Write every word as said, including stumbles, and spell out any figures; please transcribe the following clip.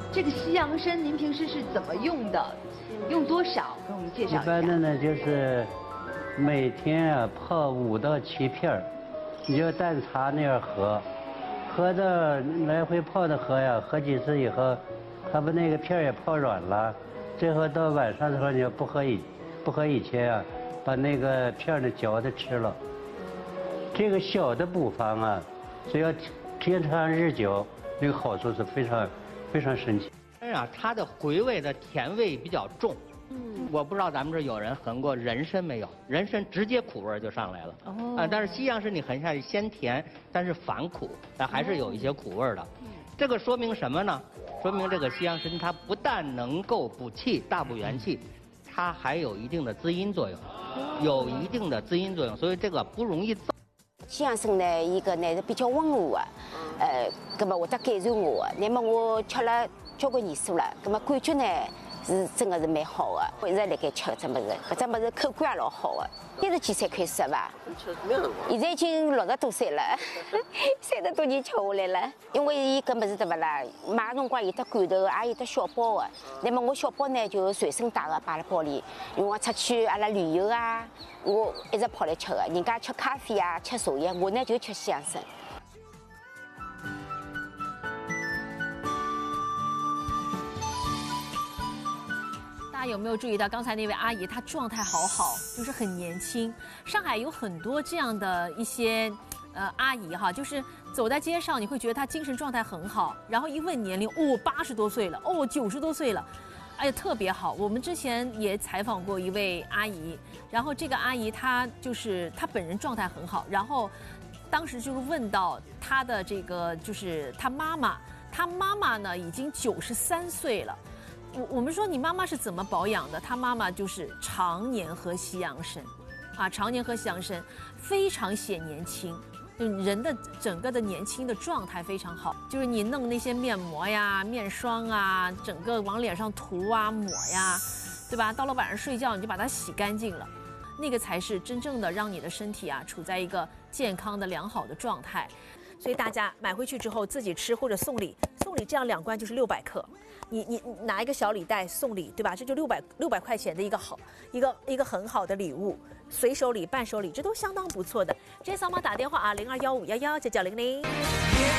这个西洋参您平时是怎么用的？用多少？给我们介绍一下。 一般的呢，就是每天啊泡五到七片儿，你就淡茶那样喝，喝的来回泡的喝呀，喝几次以后，它把那个片儿也泡软了。最后到晚上的时候，你要不喝以不喝以前啊，把那个片儿呢嚼着吃了。这个小的补方啊，只要天长日久，那个好处是非常非常神奇。 参啊，它的回味的甜味比较重。嗯，我不知道咱们这有人横过人参没有？人参直接苦味就上来了。哦。啊，但是西洋参你横下去鲜甜，但是反苦，但还是有一些苦味的。嗯。这个说明什么呢？说明这个西洋参它不但能够补气、大补元气，它还有一定的滋阴作用，有一定的滋阴作用，所以这个不容易燥。 西洋参呢，伊个呢是比较温和的，呃，葛么或者改善我的。那么我吃了交关年数了，葛么感觉呢是真的是蛮好的。我一直辣盖吃搿只物事，搿只物事口感也老好的。三十几岁开始吧，现在已经六十多岁了，三十多年吃下来了。因为伊搿物事对勿啦，买辰光有得罐头，也有得小包的。那么我小包呢就随身带个，摆辣包里。因为我出去阿拉旅游啊，我一直跑来吃的。人家吃咖啡啊，吃茶叶，我呢就吃西洋参。 大家有没有注意到刚才那位阿姨，她状态好好，就是很年轻。上海有很多这样的一些呃阿姨哈，就是走在街上，你会觉得她精神状态很好，然后一问年龄，哦，八十多岁了，哦，九十多岁了，哎呀，特别好。我们之前也采访过一位阿姨，然后这个阿姨她就是她本人状态很好，然后当时就是问到她的这个就是她妈妈，她妈妈呢已经九十三岁了。我我们说你妈妈是怎么保养的？她妈妈就是常年喝西洋参，啊，常年喝西洋参，非常显年轻，就人的整个的年轻的状态非常好。就是你弄那些面膜呀、面霜啊，整个往脸上涂啊、抹呀，对吧？到了晚上睡觉你就把它洗干净了，那个才是真正的让你的身体啊处在一个健康的良好的状态。所以大家买回去之后自己吃或者送礼，送礼这样两罐就是六百克，你你拿一个小礼袋送礼，对吧？这就六百六百块钱的一个好一个一个很好的礼物，随手礼、伴手礼，这都相当不错的。直接扫码打电话啊，零二幺五幺幺九九零零。